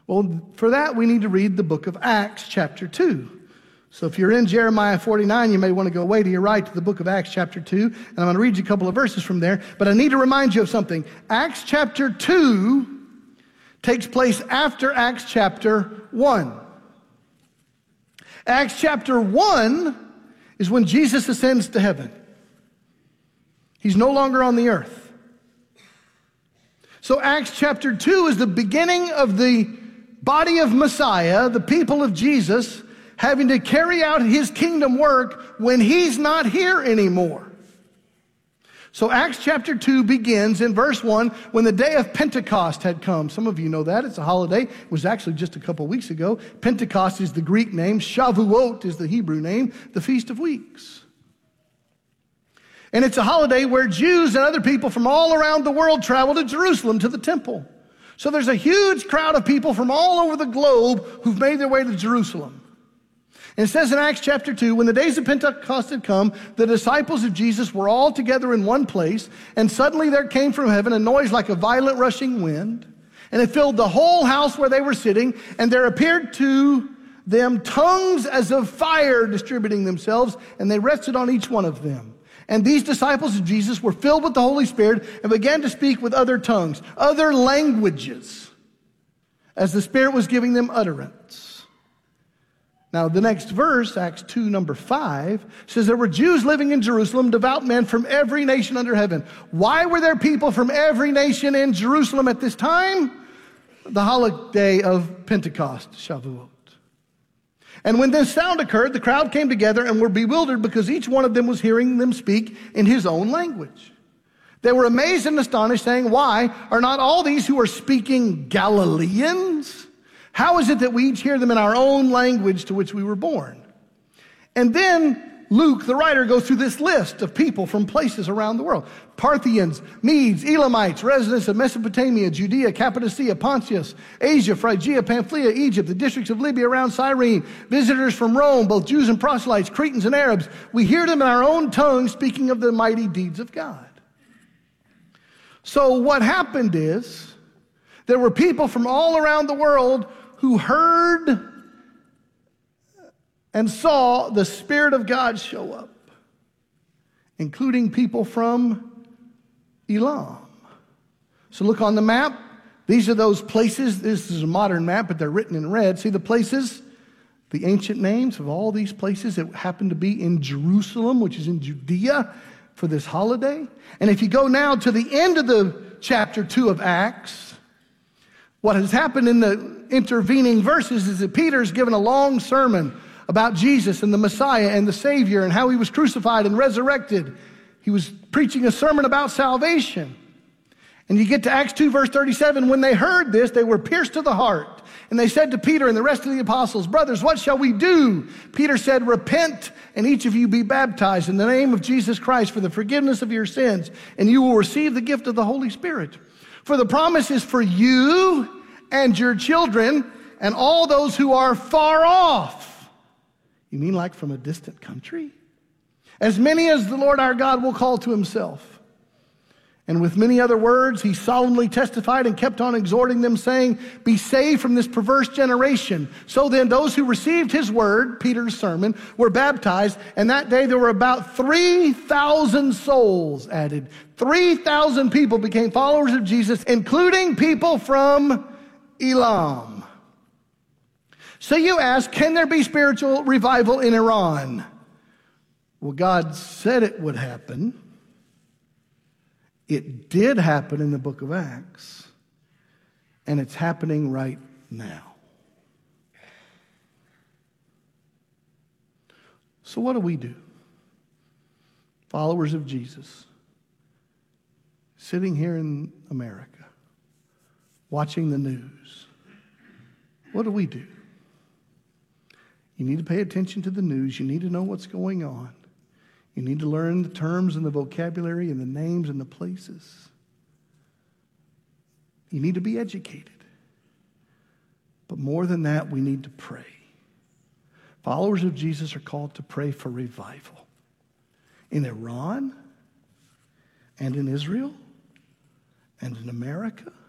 Well, for that, we need to read the book of Acts, chapter 2. So if you're in Jeremiah 49, you may want to go way to your right to the book of Acts, chapter 2. And I'm going to read you a couple of verses from there. But I need to remind you of something. Acts, chapter 2 takes place after Acts, chapter 1. Acts, chapter 1 is when Jesus ascends to heaven. He's no longer on the earth. So Acts, chapter 2 is the beginning of the body of Messiah, the people of Jesus, having to carry out his kingdom work when he's not here anymore. So Acts chapter 2 begins in verse 1 when the day of Pentecost had come. Some of you know that. It's a holiday. It was actually just a couple weeks ago. Pentecost is the Greek name. Shavuot is the Hebrew name, the Feast of Weeks. And it's a holiday where Jews and other people from all around the world travel to Jerusalem to the temple. So there's a huge crowd of people from all over the globe who've made their way to Jerusalem. And it says in Acts chapter 2, when the days of Pentecost had come, the disciples of Jesus were all together in one place, and suddenly there came from heaven a noise like a violent rushing wind, and it filled the whole house where they were sitting, and there appeared to them tongues as of fire distributing themselves, and they rested on each one of them. And these disciples of Jesus were filled with the Holy Spirit and began to speak with other tongues, other languages, as the Spirit was giving them utterance. Now, the next verse, Acts 2, number 5, says there were Jews living in Jerusalem, devout men from every nation under heaven. Why were there people from every nation in Jerusalem at this time? The holiday of Pentecost, Shavuot. And when this sound occurred, the crowd came together and were bewildered because each one of them was hearing them speak in his own language. They were amazed and astonished, saying, "Why are not all these who are speaking Galileans? How is it that we each hear them in our own language to which we were born?" And then Luke, the writer, goes through this list of people from places around the world. Parthians, Medes, Elamites, residents of Mesopotamia, Judea, Cappadocia, Pontus, Asia, Phrygia, Pamphylia, Egypt, the districts of Libya around Cyrene, visitors from Rome, both Jews and proselytes, Cretans and Arabs. We hear them in our own tongue speaking of the mighty deeds of God. So what happened is there were people from all around the world who heard and saw the Spirit of God show up, including people from Elam. So look on the map. These are those places. This is a modern map, but they're written in red. See the places, the ancient names of all these places that happen to be in Jerusalem, which is in Judea, for this holiday. And if you go now to the end of the chapter 2 of Acts, what has happened in the intervening verses is that Peter's given a long sermon about Jesus and the Messiah and the Savior and how he was crucified and resurrected. He was preaching a sermon about salvation. And you get to Acts 2, verse 37. When they heard this, they were pierced to the heart. And they said to Peter and the rest of the apostles, "Brothers, what shall we do?" Peter said, "Repent, and each of you be baptized in the name of Jesus Christ for the forgiveness of your sins, and you will receive the gift of the Holy Spirit. For the promise is for you and your children and all those who are far off." You mean like from a distant country? "As many as the Lord our God will call to himself." And with many other words, he solemnly testified and kept on exhorting them, saying, "Be saved from this perverse generation." So then those who received his word, Peter's sermon, were baptized. And that day there were about 3,000 souls added. 3,000 people became followers of Jesus, including people from Elam. So you ask, can there be spiritual revival in Iran? Well, God said it would happen. It did happen in the book of Acts, and it's happening right now. So what do? Followers of Jesus, sitting here in America, watching the news. What do? You need to pay attention to the news. You need to know what's going on. You need to learn the terms and the vocabulary and the names and the places. You need to be educated. But more than that, we need to pray. Followers of Jesus are called to pray for revival in Iran and in Israel and in America